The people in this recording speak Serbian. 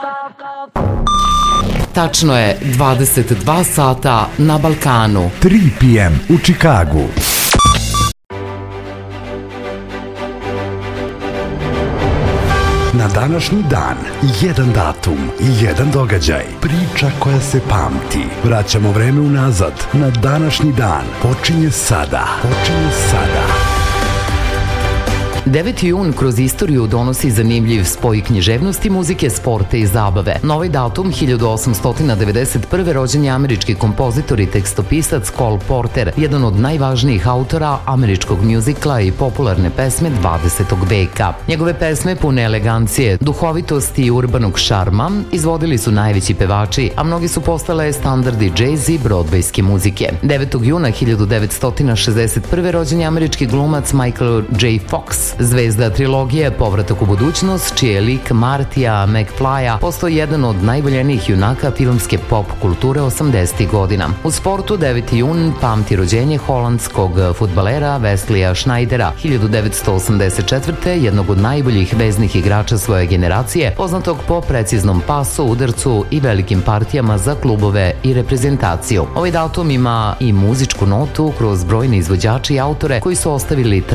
Tačno je 22 sata na Balkanu. 3 p.m. u Čikagu. Na današnji dan, jedan datum i jedan događaj. Priča koja se pamti. Vraćamo vreme unazad. Na današnji dan počinje sada. 9. jun kroz istoriju donosi zanimljiv spoj književnosti, muzike, sporta i zabave. Na ovaj datum, 1891. rođen je američki kompozitor i tekstopisac Cole Porter, jedan od najvažnijih autora američkog mjuzikla i popularne pesme 20. veka. Njegove pesme pune elegancije, duhovitosti i urbanog šarma izvodili su najveći pevači, a mnogi su postale standardi jazz i broadwayske muzike. 9. juna 1961. rođen je američki glumac Michael J. Fox, zvezda trilogije Povratak u budućnost, čiji je lik Martija McFlya postao jedan od najvoljenijih junaka filmske pop kulture 80. godina. U sportu 9. jun pamti rođenje holandskog fudbalera Wesleya Schneidera, 1984. jednog od najboljih veznih igrača svoje generacije, poznatog po preciznom pasu, udarcu i velikim partijama za klubove i reprezentaciju. Ovaj datum ima i muzičku notu kroz brojne izvođače i autore koji su ostavili